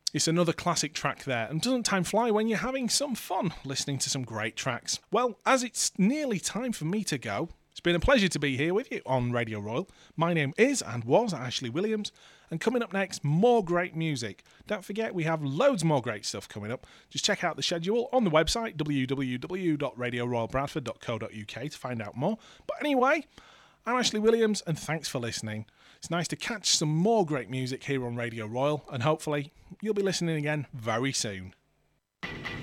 It's another classic track there, and doesn't time fly when you're having some fun listening to some great tracks? Well, as it's nearly time for me to go, it's been a pleasure to be here with you on Radio Royal. My name is and was Ashley Williams, and coming up next, more great music. Don't forget, we have loads more great stuff coming up. Just check out the schedule on the website, www.radioroyalbradford.co.uk, to find out more. But anyway, I'm Ashley Williams, and thanks for listening. It's nice to catch some more great music here on Radio Royal, and hopefully you'll be listening again very soon.